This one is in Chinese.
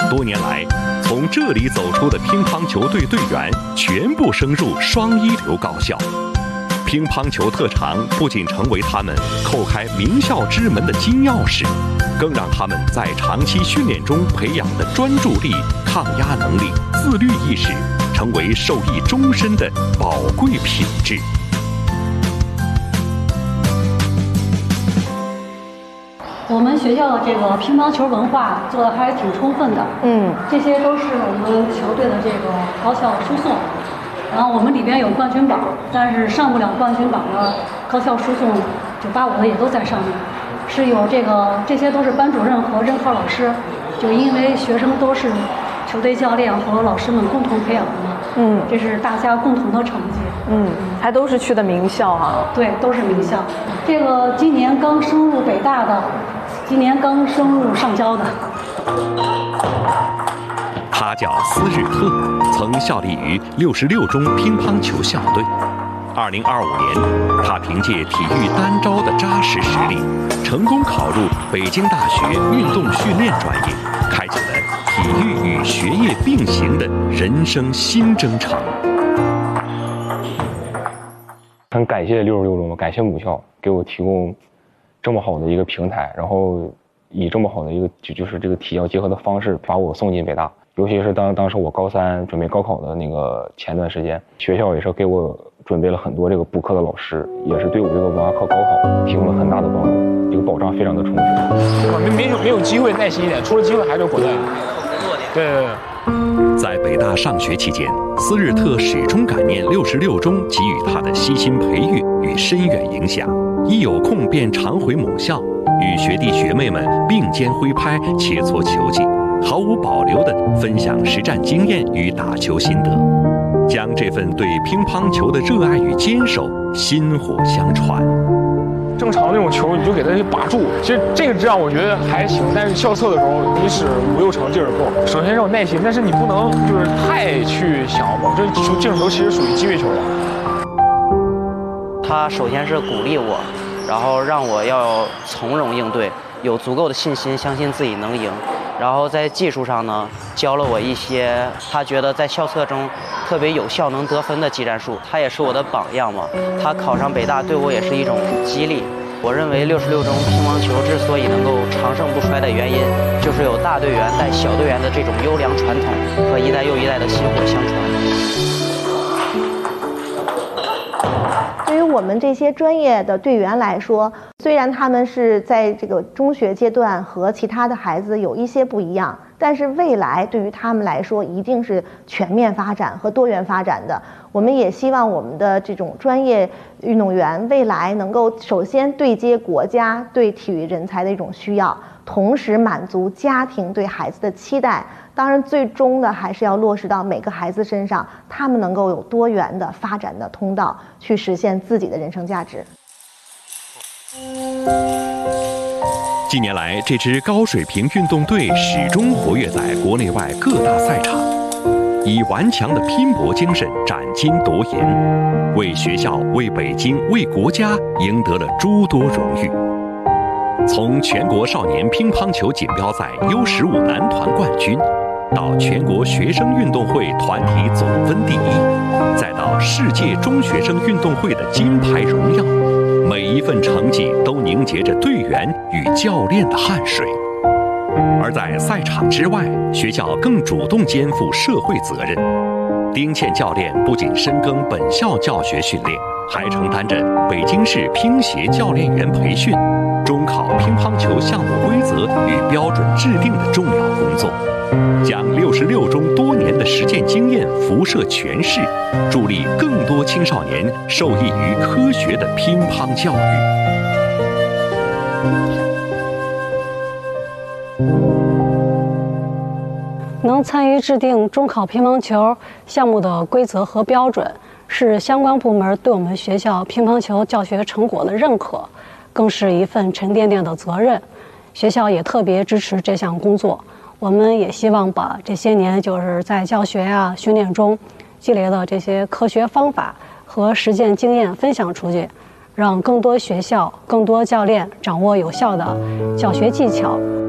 多年来，从这里走出的乒乓球队队员全部升入双一流高校。乒乓球特长不仅成为他们叩开名校之门的金钥匙，更让他们在长期训练中培养的专注力、抗压能力、自律意识，成为受益终身的宝贵品质。 我们学校的这个乒乓球文化做的还是挺充分的，这些都是我们球队的这个高校输送。然后我们里边有冠军榜，但是上不了冠军榜的高校输送985的也都在上面，是有这些都是班主任和任课老师，就因为学生都是球队教练和老师们共同培养的嘛，这是大家共同的成绩， 还都是去的名校哈， 对，都是名校。这个今年刚升入北大的，今年刚升入上交的。 他叫斯日特，曾效力于66中乒乓球校队。2025年，他凭借体育单招的扎实实力，成功考入北京大学运动训练专业，开启了体育与学业并行的人生新征程。 很感谢66中，感谢母校给我提供这么好的一个平台，然后以这么好的一个就是这个体教结合的方式把我送进北大。尤其是当时我高3准备高考的那个前段时间，学校也是给我准备了很多这个补课的老师，也是对我这个文化课高考提供了很大的帮助，这个保障非常的充分。 没有机会，耐心一点，出了机会还是果断。对。 在北大上学期间，斯日特始终感念66中给予他的悉心培育与深远影响，一有空便常回母校，与学弟学妹们并肩挥拍，切磋球技。毫无保留地分享实战经验与打球心得，将这份对乒乓球的热爱与坚守薪火相传。 正常那种球你就给它把住，其实这个这样我觉得还行，但是校测的时候你使5、6成劲儿够。首先是有耐心，但是你不能就是太去想吧，这种球其实属于机会球了。 他首先是鼓励我，然后让我要从容应对，有足够的信心，相信自己能赢。然后在技术上呢，教了我一些他觉得在校测中特别有效能得分的技战术。他也是我的榜样嘛，他考上北大对我也是一种激励。我认为66中乒乓球之所以能够长盛不衰的原因，就是有大队员带小队员的这种优良传统和一代又一代的薪火相传。 对于我们这些专业的队员来说，虽然他们是在这个中学阶段和其他的孩子有一些不一样，但是未来对于他们来说一定是全面发展和多元发展的。我们也希望我们的这种专业运动员未来能够首先对接国家对体育人才的一种需要，同时满足家庭对孩子的期待。当然最终的还是要落实到每个孩子身上，他们能够有多元的发展的通道，去实现自己的人生价值。 近年来，这支高水平运动队始终活跃在国内外各大赛场，以顽强的拼搏精神斩金夺银，为学校、为北京、为国家赢得了诸多荣誉。从全国少年乒乓球锦标赛U15男团冠军，到全国学生运动会团体总分第1，再到世界中学生运动会的金牌荣耀，每一份成绩都凝结着队员与教练的汗水。而在赛场之外，学校更主动肩负社会责任。丁倩教练不仅深耕本校教学训练，还承担着北京市乒协教练员培训、中考乒乓球项目规则与标准制定的重要工作，将66中多年的实践经验辐射全市，助力更多青少年受益于科学的乒乓教育。 能参与制定中考乒乓球项目的规则和标准，是相关部门对我们学校乒乓球教学成果的认可，更是一份沉甸甸的责任。学校也特别支持这项工作。我们也希望把这些年就是在教学训练中积累的这些科学方法和实践经验分享出去，让更多学校、更多教练掌握有效的教学技巧。